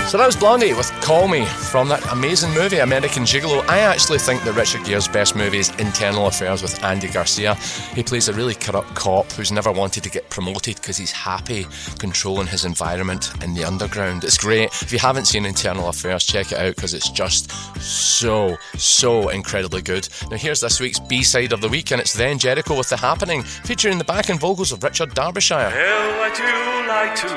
So that was Blondie with Call Me from that amazing movie, American Gigolo. I actually think that Richard Gere's best movie is Internal Affairs with Andy Garcia. He plays a really corrupt cop who's never wanted to get promoted because he's happy controlling his environment in the underground. It's great. If you haven't seen Internal Affairs, check it out because it's just so incredibly good. Now here's this week's B-side of the week, and it's Then Jericho with The Happening, featuring the backing vocals of Richard Derbyshire. Hell, I do like to